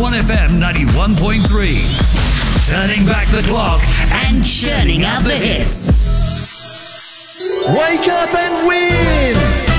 1FM 91.3. Turning back the clock and churning out the hits. Wake up and win!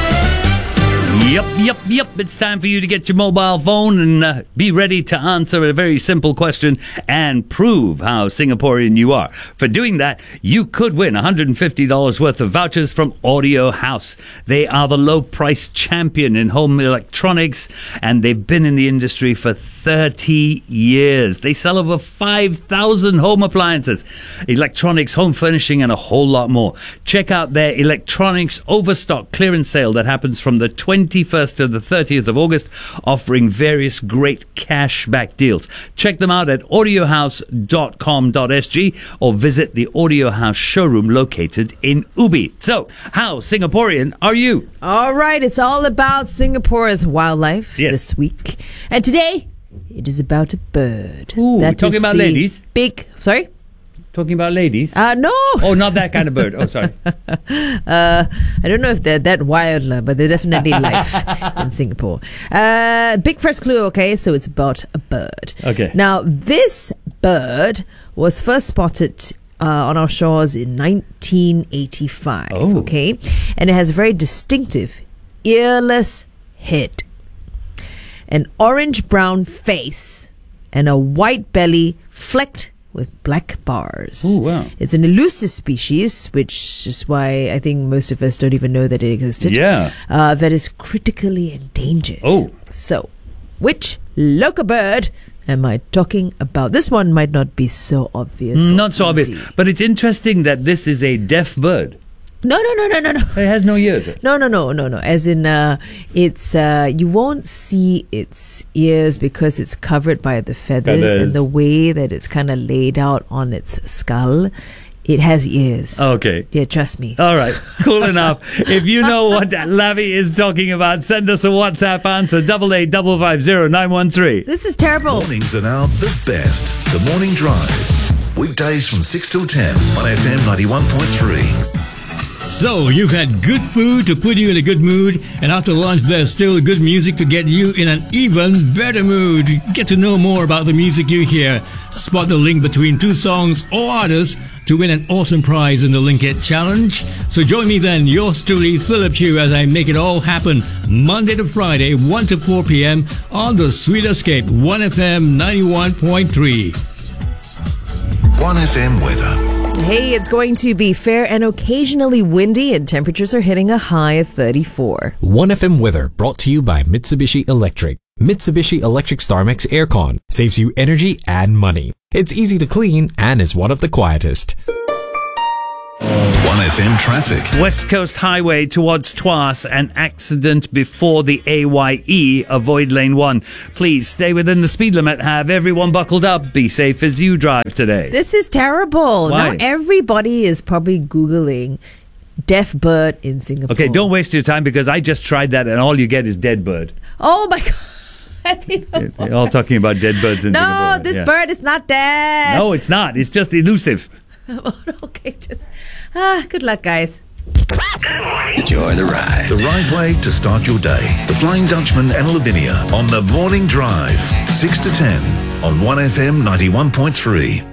Yep. It's time for you to get your mobile phone and be ready to answer a very simple question and prove how Singaporean you are. For doing that, you could win $150 worth of vouchers from Audio House. They are the low price champion in home electronics, and they've been in the industry for 30 years. They sell over 5,000 home appliances, electronics, home furnishing, and a whole lot more. Check out their electronics overstock clearance sale that happens from the 21st to the 30th of August, offering various great cashback deals. Check them out at audiohouse.com.sg or visit the Audio House showroom located in Ubi. So, how Singaporean are you? All right, it's all about Singapore's wildlife this week. And today, it is about a bird. Ooh, talking about ladies? Sorry? Talking about ladies? No. Oh, not that kind of bird. Oh, sorry. I don't know if they're that wild, but they're definitely life in Singapore. Big first clue, okay? So it's about a bird. Okay. Now, this bird was first spotted on our shores in 1985. Oh. Okay? And it has a very distinctive earless head, an orange-brown face, and a white belly flecked with black bars. Oh, wow. It's an elusive species, which is why I think most of us don't even know that it existed. Yeah. That is critically endangered. Oh. So, which local bird am I talking about? This one might not be so obvious. Not so obvious. But it's interesting that this is a deaf bird. No. It has no ears. No. As in, it's you won't see its ears because it's covered by the feathers and the way that it's kind of laid out on its skull. It has ears. Okay. Yeah, trust me. All right. Cool enough. If you know what Lavi is talking about, send us a WhatsApp answer, 88550913. This is terrible. Mornings are now the best. The Morning Drive. Weekdays from 6 till 10 on FM 91.3. So, you've had good food to put you in a good mood, and after lunch there's still good music to get you in an even better mood. Get to know more about the music you hear. Spot the link between two songs or artists to win an awesome prize in the Link It Challenge. So join me then, yours truly, Philip Chew, as I make it all happen Monday to Friday, 1 to 4 p.m. on the Sweet Escape, 1FM 91.3. 1FM weather. Hey, it's going to be fair and occasionally windy, and temperatures are hitting a high of 34. 1FM weather brought to you by Mitsubishi Electric. Mitsubishi Electric StarMax Aircon saves you energy and money. It's easy to clean and is one of the quietest. 1FM traffic. West Coast Highway towards Tuas, an accident before the AYE. Avoid lane 1. Please stay within the speed limit. Have everyone buckled up. Be safe as you drive today. This is terrible. Why? Now everybody is probably Googling deaf bird in Singapore. Okay, don't waste your time because I just tried that and all you get is dead bird. Oh my God. That's even They're all talking about dead birds in Singapore. No, this bird is not dead. No, it's not. It's just elusive. Okay, good luck, guys. Enjoy the ride. The right way to start your day. The Flying Dutchman and Lavinia on the Morning Drive. 6 to 10 on 1FM 91.3.